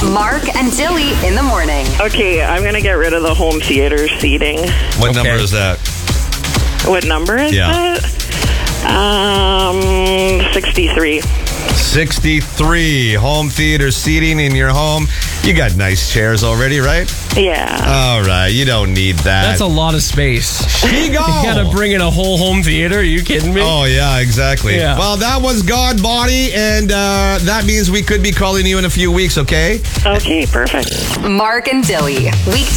Mark and Dilly in the morning. Okay, I'm going to get rid of the home theater seating. What number is that? What number is that? 63. 63. Home theater seating in your home. You got nice chairs already, right? Yeah. All right. You don't need that. That's a lot of space. She go. You gotta bring in a whole home theater. Are you kidding me? Oh, yeah, exactly. Yeah. Well, that was God Body, and that means we could be calling you in a few weeks, okay? Okay, perfect. Mark and Dilly.